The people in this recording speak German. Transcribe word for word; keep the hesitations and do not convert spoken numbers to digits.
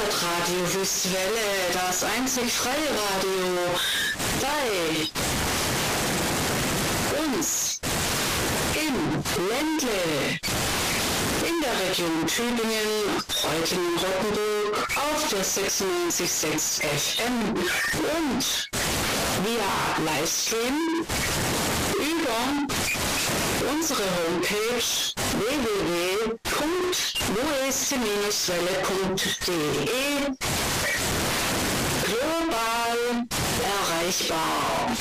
Internetradio Wüstwelle, das einzig freie Radio bei uns im Ländle, in der Region Tübingen, Reutlingen-Rottenburg auf der sechsundneunzig Komma sechs F M und via Livestream über unsere Homepage w w w punkt west welle punkt de global erreichbar.